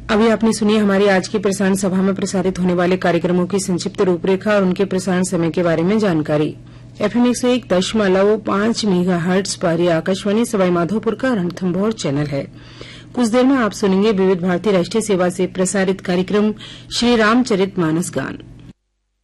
अभी आपने सुनी हमारी आज की प्रसारण सभा में प्रसारित होने वाले कार्यक्रमों की संक्षिप्त रूपरेखा और उनके प्रसारण समय के बारे में जानकारी। FM 101.5 मेगाहर्ट्ज पर यह आकाशवाणी सवाईमाधोपुर का रणथंभौर चैनल है। कुछ देर में आप सुनेंगे विविध भारती राष्ट्रीय सेवा से प्रसारित कार्यक्रम श्री रामचरित मानस गान।